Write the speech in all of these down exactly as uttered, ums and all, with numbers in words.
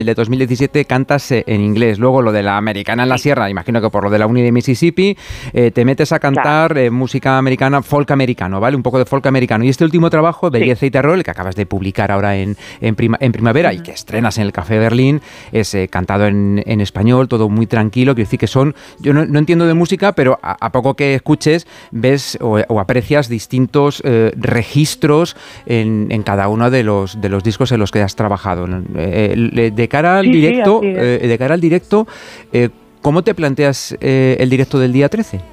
El de dos mil diecisiete cantas eh, en inglés. Luego lo de la Americana en la Sierra, imagino que por lo de la Uni de Mississippi, eh, te metes a cantar eh, música americana, folk americano, ¿vale? Un poco de folk americano. Y este último trabajo, Belleza sí. y Terror, el que acabas de publicar ahora en, en, prima, en primavera uh-huh. y que estrenas en el Café Berlín, es eh, cantado en, en español, todo muy tranquilo. Quiero decir que son... Yo no, no entiendo de música, pero a, a poco que escuches, ves o, o aprecias distintos eh, registros en, en cada uno de los, de los discos en los que has trabajado. Eh, de cara al sí, directo, sí, eh, de cara al directo, eh, ¿cómo te planteas eh, el directo del día trece?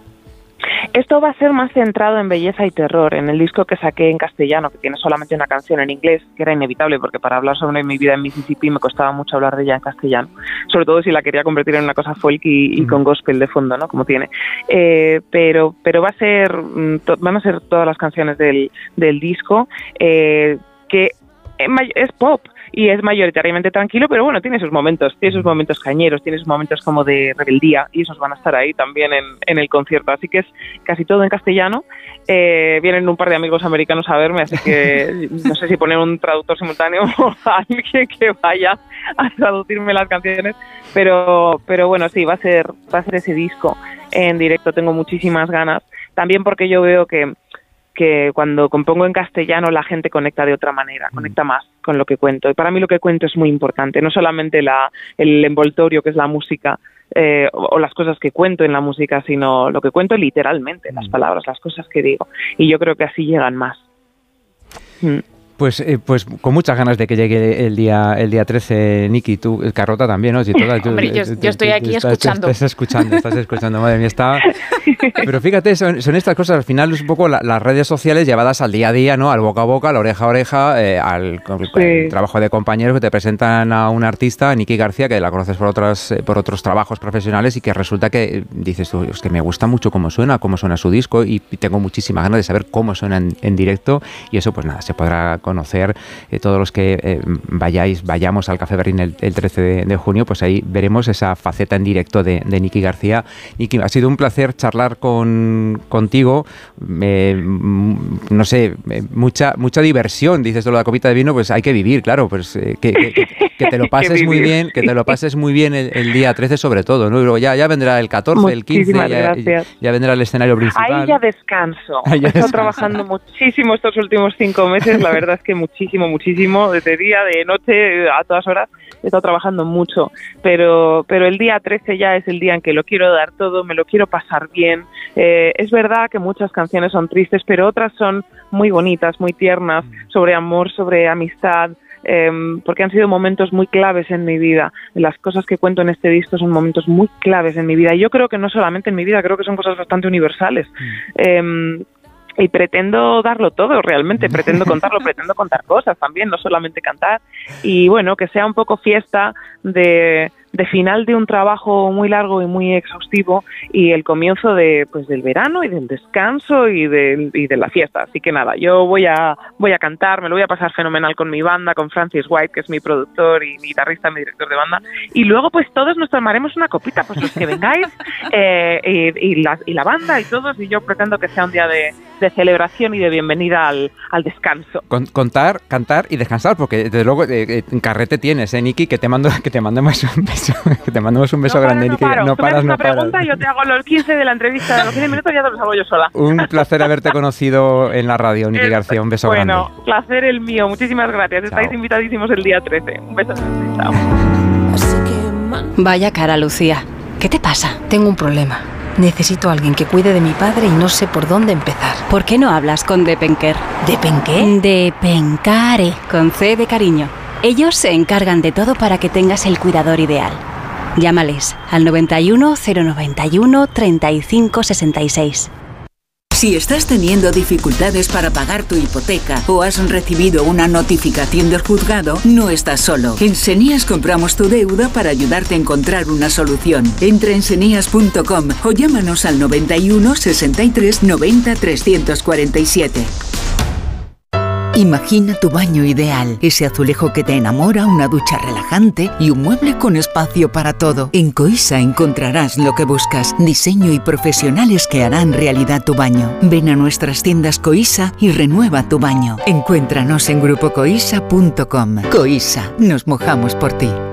Esto va a ser más centrado en Belleza y Terror, en el disco que saqué en castellano, que tiene solamente una canción en inglés, que era inevitable porque para hablar sobre mi vida en Mississippi me costaba mucho hablar de ella en castellano, sobre todo si la quería convertir en una cosa folk y, y mm. con gospel de fondo, ¿no? Como tiene. Eh, pero pero va a ser, to, van a ser todas las canciones del, del disco, eh, que es pop. Y es mayoritariamente tranquilo, pero bueno, tiene sus momentos, tiene sus momentos cañeros, tiene sus momentos como de rebeldía, y esos van a estar ahí también en, en el concierto. Así que es casi todo en castellano. Eh, vienen un par de amigos americanos a verme, así que no sé si poner un traductor simultáneo o alguien que vaya a traducirme las canciones, pero pero bueno, sí, va a ser va a ser ese disco en directo. Tengo muchísimas ganas, también porque yo veo que que cuando compongo en castellano la gente conecta de otra manera, conecta más con lo que cuento. Y para mí lo que cuento es muy importante, no solamente la, el envoltorio que es la música eh, o, o las cosas que cuento en la música, sino lo que cuento literalmente, las palabras, las cosas que digo. Y yo creo que así llegan más. Mm. Pues, eh, pues con muchas ganas de que llegue el día el día trece, Niki, tú, Carlota también, ¿no? Si toda, tú, Hombre, yo, tú, yo estoy aquí estás, escuchando. Estás escuchando, estás escuchando, madre mía, está... Pero fíjate, son, son estas cosas, al final es un poco la, las redes sociales llevadas al día a día, ¿no? Al boca a boca, al oreja a oreja, eh, al sí. trabajo de compañeros que te presentan a un artista, Niki García, que la conoces por otras por otros trabajos profesionales y que resulta que dices tú, es que me gusta mucho cómo suena, cómo suena su disco y tengo muchísimas ganas de saber cómo suena en, en directo y eso pues nada, se podrá conocer. Eh, todos los que eh, vayáis, vayamos al Café Berlín el, el trece de, de junio, pues ahí veremos esa faceta en directo de, de Niki García. Niki, ha sido un placer charlar con, contigo, eh, no sé, mucha mucha diversión, dices de la copita de vino, pues hay que vivir, claro, pues eh, que, que, que, que te lo pases muy bien, que te lo pases muy bien el, el día trece sobre todo, ¿no? Y luego ya, ya vendrá el catorce, el quince, ya, ya vendrá el escenario principal. Ahí ya descanso, ahí ya he estado trabajando muchísimo estos últimos cinco meses, la verdad es que muchísimo, muchísimo, de día, de noche, a todas horas, he estado trabajando mucho, pero pero el día trece ya es el día en que lo quiero dar todo, me lo quiero pasar bien. Eh, es verdad que muchas canciones son tristes, pero otras son muy bonitas, muy tiernas, sobre amor, sobre amistad, eh, porque han sido momentos muy claves en mi vida. Las cosas que cuento en este disco son momentos muy claves en mi vida, y yo creo que no solamente en mi vida, creo que son cosas bastante universales. Eh, Y pretendo darlo todo, realmente, pretendo contarlo, pretendo contar cosas también, no solamente cantar. Y bueno, que sea un poco fiesta de, de final de un trabajo muy largo y muy exhaustivo y el comienzo de pues del verano y del descanso y de, y de la fiesta. Así que nada, yo voy a voy a cantar, me lo voy a pasar fenomenal con mi banda, con Francis White, que es mi productor y mi guitarrista, mi director de banda. Y luego pues todos nos tomaremos una copita, pues los que vengáis, eh, y, y, la, y la banda y todos, y yo pretendo que sea un día de... de celebración y de bienvenida al, al descanso. Con, contar, cantar y descansar, porque desde luego eh, en carrete tienes, eh, Niki, que te mando que te mandemos un beso, que te mandamos un beso no grande, Niki. No, no paras, no paras. Pregunta, yo te hago los quince de la entrevista, los quince minutos ya te los hago yo sola. Un placer haberte conocido en la radio, Niki García, un beso bueno, grande. Bueno, placer el mío, muchísimas gracias. Chao. Estáis invitadísimos el día trece. Un beso grande, chao. Vaya cara, Lucía. ¿Qué te pasa? Tengo un problema. Necesito a alguien que cuide de mi padre y no sé por dónde empezar. ¿Por qué no hablas con Depenker? ¿Depenqué? Depencare, con C de cariño. Ellos se encargan de todo para que tengas el cuidador ideal. Llámales al noventa y uno, cero noventa y uno, treinta y cinco sesenta y seis. Si estás teniendo dificultades para pagar tu hipoteca o has recibido una notificación del juzgado, no estás solo. En Senías compramos tu deuda para ayudarte a encontrar una solución. Entra en senías punto com o llámanos al noventa y uno, sesenta y tres, noventa, trescientos cuarenta y siete. Imagina tu baño ideal, ese azulejo que te enamora, una ducha relajante y un mueble con espacio para todo. En Coisa encontrarás lo que buscas, diseño y profesionales que harán realidad tu baño. Ven a nuestras tiendas Coisa y renueva tu baño. Encuéntranos en grupo coisa punto com. Coisa, nos mojamos por ti.